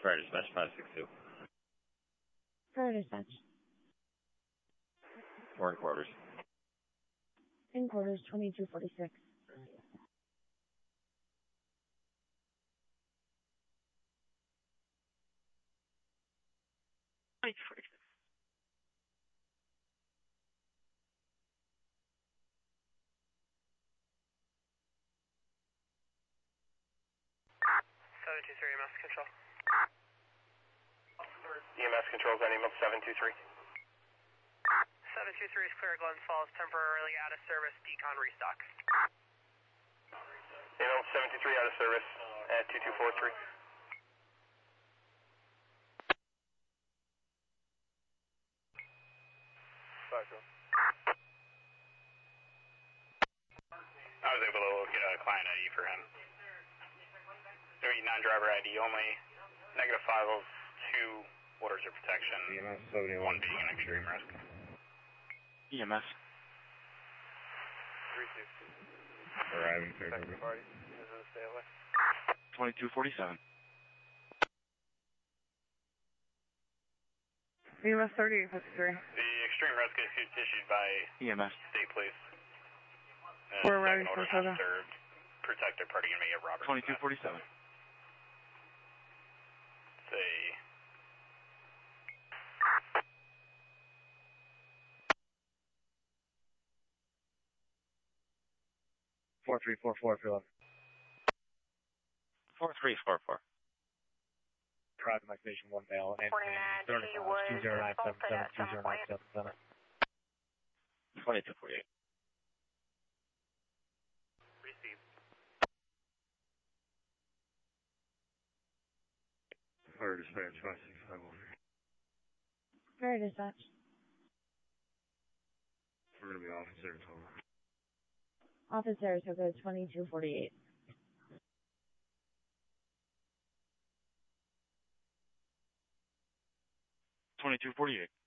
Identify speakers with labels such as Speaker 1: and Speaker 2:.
Speaker 1: Fire dispatch 562.
Speaker 2: Fire dispatch.
Speaker 1: We're in quarters.
Speaker 2: In quarters 2246.
Speaker 3: EMS control.
Speaker 4: EMS control, Zenny 723.
Speaker 3: 723 is clear. Glens Falls temporarily out of service. Decon restock.
Speaker 4: EMS 723 out of service at 2243.
Speaker 5: I was able to get a client ID for him. Non-driver ID only. Negative 502 orders of protection.
Speaker 1: EMS 71.
Speaker 5: One being an extreme risk.
Speaker 1: EMS.
Speaker 4: 360.
Speaker 1: Arriving
Speaker 4: Second party. Is it a stay away?
Speaker 1: 2247.
Speaker 3: EMS 3853.
Speaker 5: The extreme risk is issued by
Speaker 1: EMS.
Speaker 5: State Police.
Speaker 3: We're arriving
Speaker 5: order
Speaker 3: for
Speaker 5: not served. Protected party going to be at Robert.
Speaker 1: 2247.
Speaker 5: Say.
Speaker 1: Four three four four. 4344. Drive to my station 1 male and 2097. 2248.
Speaker 4: Receive.
Speaker 1: Fire dispatch 565 over.
Speaker 2: Fire dispatch.
Speaker 1: We're going to be officers over.
Speaker 2: Office Saratoga 2248.
Speaker 1: 2248.